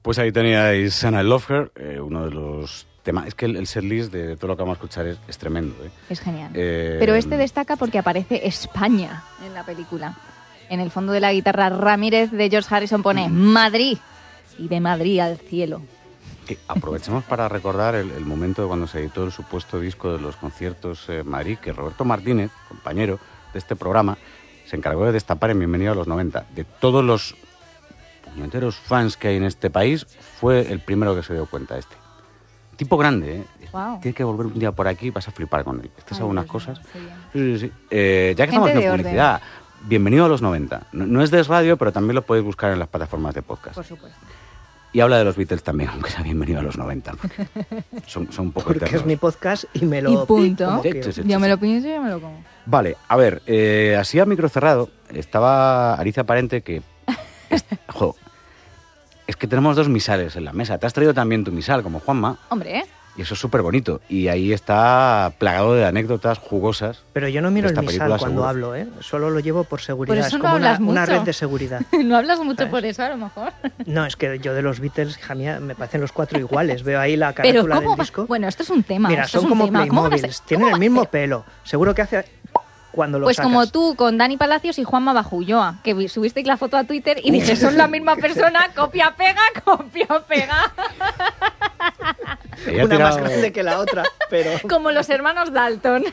Pues ahí teníais And I Love Her, uno de los temas. Es que el setlist de todo lo que vamos a escuchar es tremendo. Es genial. Pero este destaca porque aparece España en la película. En el fondo de la guitarra Ramírez de George Harrison pone Madrid, y de Madrid al cielo. Que aprovechemos para recordar el momento de cuando se editó el supuesto disco de los conciertos Madrid, que Roberto Martínez, compañero de este programa, se encargó de destapar en Bienvenido a los 90. De todos los puñeteros fans que hay en este país, fue el primero que se dio cuenta este. Tipo grande, ¿eh? Wow. Tienes que volver un día por aquí y vas a flipar con él. Estas son algunas cosas. Sí. Ya que Gente estamos en de publicidad, Bienvenido a los 90. No es de radio, pero también lo podéis buscar en las plataformas de podcast. Por supuesto. Y habla de los Beatles también, aunque sea Bienvenido a los 90. Son un poco Porque eternos. es mi podcast y me lo... Y punto. como quiero. Yo me lo pienso y yo me lo como. Vale, a ver, así a micro cerrado, estaba Alicia Parente que... es que tenemos dos misales en la mesa. Te has traído también tu misal, como Juanma, Hombre, y eso es súper bonito. Y ahí está plagado de anécdotas jugosas. Pero yo no miro el Esta misal película, cuando seguro. hablo, ¿eh? Solo lo llevo por seguridad. Por eso es no como hablas una mucho. red de seguridad. no hablas mucho ¿Sabes? por eso, a lo mejor. No, es que yo de los Beatles, hija mía, me parecen los cuatro iguales. Veo ahí la Pero carátula ¿cómo del va? disco. Bueno, esto es un tema. Mira, esto son es un como tema. ¿Cómo van a Playmobil, ser? tienen ¿Cómo el mismo va a ser? pelo. Seguro que hace cuando lo Pues sacas. como tú con Dani Palacios y Juanma Bajulloa, que subisteis la foto a Twitter y dije, son la misma persona, copia-pega, copia-pega. Ella ha Una más tirado- grande que la otra, pero... Como los hermanos Dalton.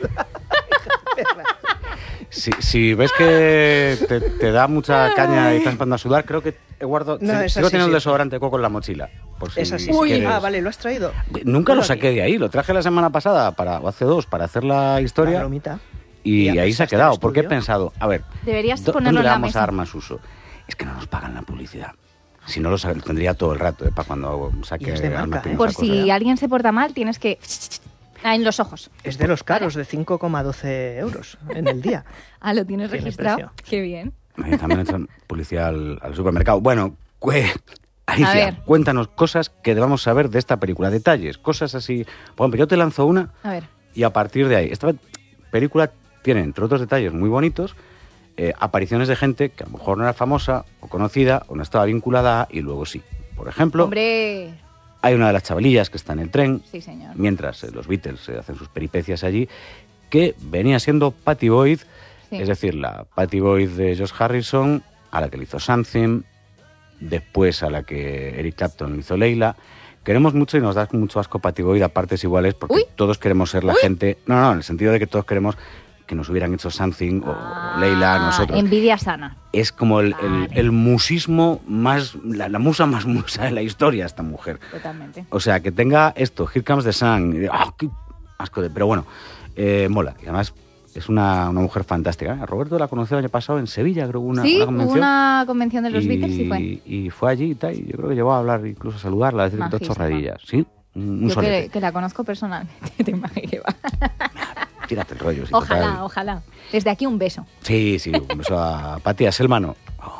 Si ves que te da mucha caña y estás empezando a sudar, creo que guardo... No, es sigo así, teniendo sí. el desodorante de coco en la mochila. Por si Es así. quieres. Ah, vale, ¿lo has traído? Nunca lo Ponlo saqué aquí. de ahí, lo traje la semana pasada, o hace dos, para hacer la La historia. bromita. Y Ya ahí se ha pensaste quedado, en porque he estudio. pensado, a ver, Deberías ponerlo ¿dónde en le la vamos mesa. a dar más uso? Es que no nos pagan la publicidad. Si no, lo tendría todo el rato, para cuando saque Y es de marca, Alma ¿eh? Espinosa Por cosas. si alguien se porta mal, tienes que... en los ojos. Es de los caros, de 5,12 euros en el día. Ah, ¿lo tienes Tiene registrado? precio. Qué bien. También he hecho publicidad al supermercado. Bueno, Alicia, A ver. cuéntanos cosas que debamos saber de esta película, detalles, cosas así. Por ejemplo, yo te lanzo una A ver. y a partir de ahí. Esta película tiene, entre otros detalles muy bonitos, apariciones de gente que a lo mejor no era famosa o conocida o no estaba vinculada y luego sí. Por ejemplo, Hombre, hay una de las chavalillas que está en el tren, sí, señor. mientras los Beatles hacen sus peripecias allí, que venía siendo Pattie Boyd, Sí. es decir, la Pattie Boyd de George Harrison, a la que le hizo Something, después a la que Eric Clapton le hizo Leila. Queremos mucho y nos da mucho asco Pattie Boyd a partes iguales porque Uy. todos queremos ser la gente... No, en el sentido de que todos queremos que nos hubieran hecho Something o Leila a nosotros. Envidia sana. Es como Vale. el musismo más... La musa más musa de la historia, esta mujer. Totalmente. O sea, que tenga esto, Here Comes the Sun. ¡Ah, qué asco de... Pero bueno, mola. Y además es una mujer fantástica. A Roberto la conocí el año pasado en Sevilla, creo, Sí, una hubo convención. una convención de los Beatles y fue. Y fue allí y tal. Y yo creo que llegó a hablar, incluso a saludarla, a decir dos Majísima. chorradillas. Sí, un Yo solete. que la conozco personalmente, te imaginas que va. Tírate el rollo. sí, Ojalá, total. ojalá. Desde aquí un beso. Sí, un beso a Patti, a Selmano.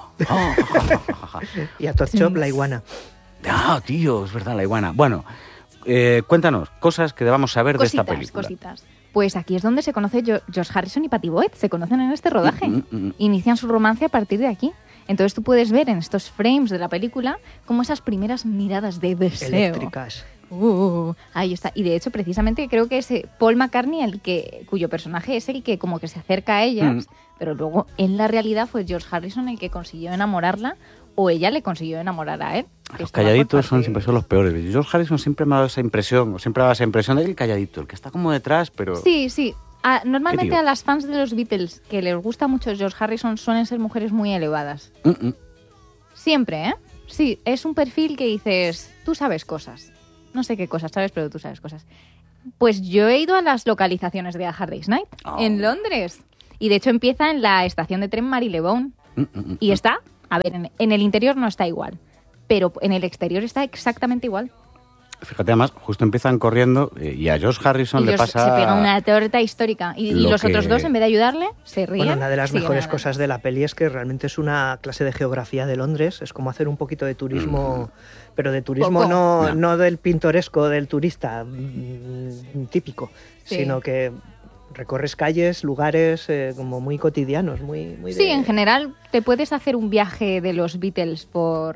Y a Top la iguana. Ah, tío, es verdad, la iguana. Bueno, cuéntanos, cosas que debamos saber de esta película. Cositas. Pues aquí es donde se conoce George Harrison y Pattie Boyd. Se conocen en este rodaje. Inician su romance a partir de aquí. Entonces tú puedes ver en estos frames de la película como esas primeras miradas de deseo. Eléctricas. Ahí está. Y de hecho, precisamente creo que es Paul McCartney cuyo personaje es el que como que se acerca a ellas, pero luego en la realidad fue George Harrison el que consiguió enamorarla o ella le consiguió enamorar a él. Que Los estaba por calladitos parte- siempre son los peores. George Harrison siempre me ha dado esa impresión, o siempre ha dado esa impresión de que el calladito, el que está como detrás, pero... Sí, sí. Normalmente tío? a las fans de los Beatles que les gusta mucho George Harrison suelen ser mujeres muy elevadas. Siempre, ¿eh? Sí, es un perfil que dices, tú sabes cosas. No sé qué cosas sabes, pero tú sabes cosas. Pues yo he ido a las localizaciones de A Hard Day's Night en Londres. Y de hecho empieza en la estación de tren Marylebone. Y está, a ver, en el interior no está igual, pero en el exterior está exactamente igual. Fíjate, además, justo empiezan corriendo y a George Harrison Y le George pasa... se pega una torta histórica. Y lo los otros que- dos, en vez de ayudarle, se ríen. Bueno, una de las siguen mejores adelante. cosas de la peli es que realmente es una clase de geografía de Londres. Es como hacer un poquito de turismo, pero de turismo Poco. no del pintoresco del turista típico, Sí. sino que recorres calles, lugares como muy cotidianos, muy Sí, de- en general te puedes hacer un viaje de los Beatles por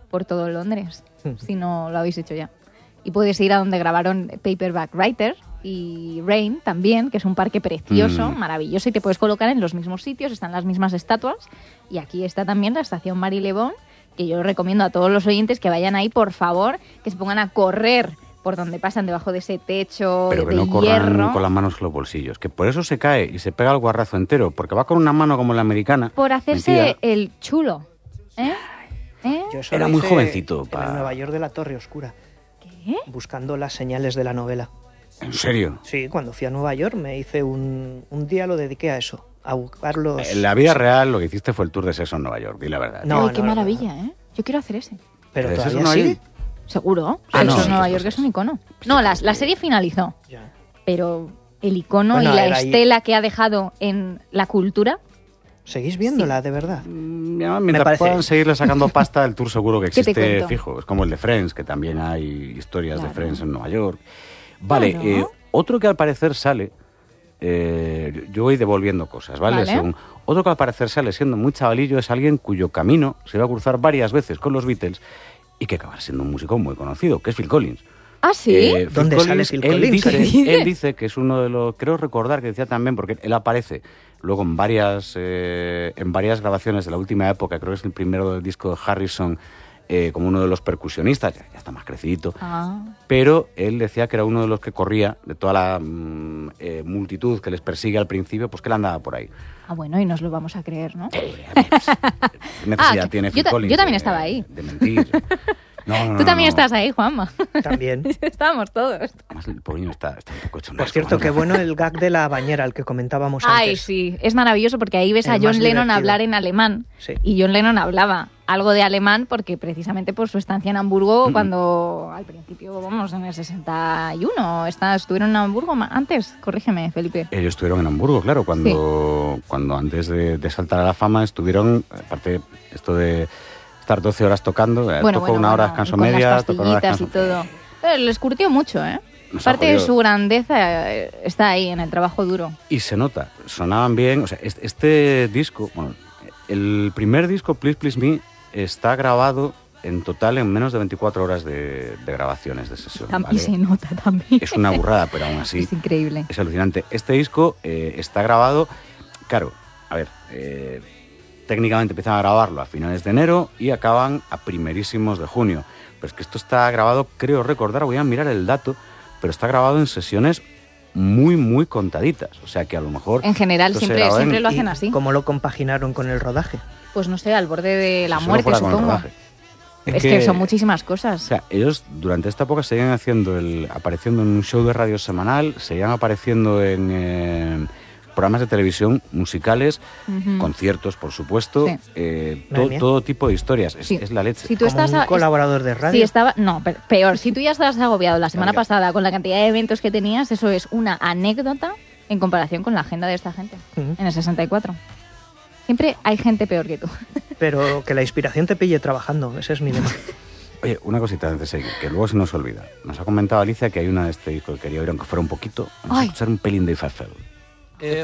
por todo Londres, si no lo habéis hecho ya. Y puedes ir a donde grabaron Paperback Writer y Rain también, que es un parque precioso, maravilloso, y te puedes colocar en los mismos sitios, están las mismas estatuas. Y aquí está también la estación Marylebone, que yo recomiendo a todos los oyentes que vayan ahí, por favor, que se pongan a correr por donde pasan debajo de ese techo pero que de no corran hierro. con las manos en los bolsillos, que por eso se cae y se pega el guarrazo entero, porque va con una mano como la americana. Por hacerse metida. el chulo. ¿Eh? Yo eso Era lo muy hice jovencito en el Nueva York de la Torre Oscura, ¿Qué? buscando las señales de la novela. ¿En serio? Sí, cuando fui a Nueva York me hice un día, lo dediqué a eso, a buscar los... En la vida real lo que hiciste fue el tour de sexo en Nueva York, di la verdad. No, Ay, qué no, maravilla, ¿eh? Yo quiero hacer ese. Pero ¿Pero eso todavía no hay? sigue. ¿Seguro? Ah, Sexo no, en Nueva sí, York sí, es sí. un icono. No, la serie finalizó, Ya. pero el icono Bueno, y la era allí- estela que ha dejado en la cultura... ¿Seguís viéndola, de verdad? Mientras parece- puedan seguirle sacando pasta, el tour seguro que ¿Qué te existe cuento? fijo. Es como el de Friends, que también hay historias de Claro. Friends en Nueva York. Vale, Claro. otro que al parecer sale... yo voy devolviendo cosas, ¿vale? Vale. Otro que al parecer sale siendo muy chavalillo es alguien cuyo camino se va a cruzar varias veces con los Beatles y que acabará siendo un músico muy conocido, que es Phil Collins. ¿Ah, sí? Phil ¿Dónde sale Phil él Collins? dice, ¿Qué dices? él dice que es uno de los... Creo recordar que decía también, porque él aparece luego en varias grabaciones de la última época, creo que es el primero del disco de Harrison, como uno de los percusionistas, ya está más crecidito, Ah, pero él decía que era uno de los que corría de toda la multitud que les persigue al principio, pues que él andaba por ahí. bueno, y nos lo vamos a creer, ¿no? ¿Qué necesidad Ah, tiene yo Phil ta- Collins yo también de- estaba ahí. de mentir? No, Tú también no. estás ahí, Juanma. También. Estábamos todos. Además, el poquillo está un poco hecho un Por asco, cierto, ¿no? qué bueno el gag de la bañera, al que comentábamos Ay, antes. sí, es maravilloso porque ahí ves a El John más Lennon divertido. hablar en alemán. Sí. Y John Lennon hablaba algo de alemán porque precisamente por su estancia en Hamburgo, cuando al principio, vamos, en el 61, estuvieron en Hamburgo antes, corrígeme, Felipe. Ellos estuvieron en Hamburgo, claro, cuando antes de saltar a la fama estuvieron, aparte esto de estar 12 horas tocando, tocó una hora descanso con media, las tocó una hora pastillitas y descanso. todo. Pero les curtió mucho, ¿eh? Nos ha Parte de jodido. su grandeza está ahí, en el trabajo duro. Y se nota, sonaban bien, o sea, este disco, bueno, el primer disco, Please Please Me, está grabado en total en menos de 24 horas de grabaciones de sesión. Y ¿vale? se nota también. Es una burrada, pero aún así Es increíble. es alucinante. Este disco está grabado, claro, a ver, técnicamente empiezan a grabarlo a finales de enero y acaban a primerísimos de junio. Pero es que esto está grabado, creo recordar, voy a mirar el dato, pero está grabado en sesiones muy, muy contaditas. O sea que a lo mejor... En general, esto se siempre, grabó en- siempre lo hacen ¿Y así. cómo lo compaginaron con el rodaje? Pues no sé, al borde de la si solo muerte, fuera con el supongo. rodaje. Es que son muchísimas cosas. O sea, ellos durante esta época seguían apareciendo en un show de radio semanal, seguían apareciendo en programas de televisión, musicales, Ujú. conciertos, por supuesto, Sí. Madre mía. todo tipo de historias. Sí. Es la leche. Si tú Como estás un colaborador de radio. Si estaba, no, peor. Si tú ya estabas agobiado la semana Venga. pasada con la cantidad de eventos que tenías, eso es una anécdota en comparación con la agenda de esta gente Ujú. en el 64. Siempre hay gente peor que tú. Pero que la inspiración te pille trabajando, ese es mi lema. Oye, una cosita antes de seguir, que luego se nos olvida. Nos ha comentado Alicia que hay una de este disco que quería oír, aunque fuera un poquito. Vamos a Ay. escuchar un pelín de If I Fell.